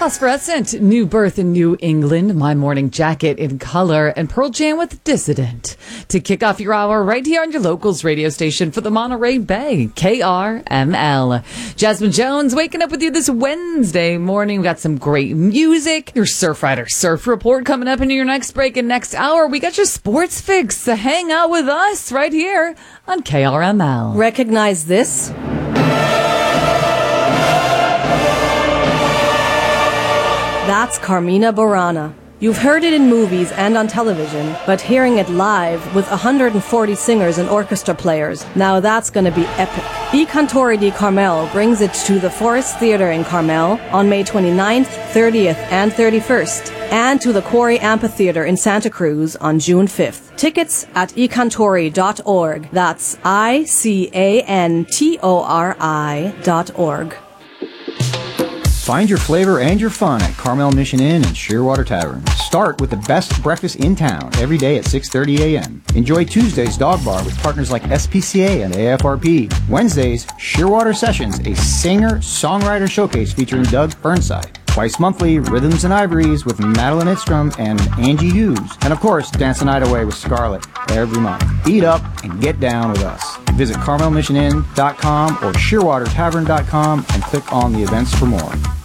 Phosphorescent, New Birth in New England, My Morning Jacket in Color, and Pearl Jam with Dissident. To kick off your hour right here on your locals radio station for the Monterey Bay, KRML. Jasmine Jones waking up with you this Wednesday morning. We got some great music. Your Surfrider Surf Report coming up into your next break. And next hour, we got your sports fix. So hang out with us right here on KRML. Recognize this? That's Carmina Burana. You've heard it in movies and on television, but hearing it live with 140 singers and orchestra players, now that's going to be epic. I Cantori di Carmel brings it to the Forest Theatre in Carmel on May 29th, 30th, and 31st, and to the Quarry Amphitheatre in Santa Cruz on June 5th. Tickets at icantori.org. That's ICANTORI.org. Find your flavor and your fun at Carmel Mission Inn and Shearwater Tavern. Start with the best breakfast in town every day at 6:30 a.m. Enjoy Tuesday's Dog Bar with partners like SPCA and AFRP. Wednesdays, Shearwater Sessions, a singer-songwriter showcase featuring Doug Burnside. Twice monthly, Rhythms and Ivories with Madeline Itstrom and Angie Hughes. And of course, Dance the Night Away with Scarlett every month. Eat up and get down with us. Visit CarmelMissionInn.com or ShearwaterTavern.com and click on the events for more.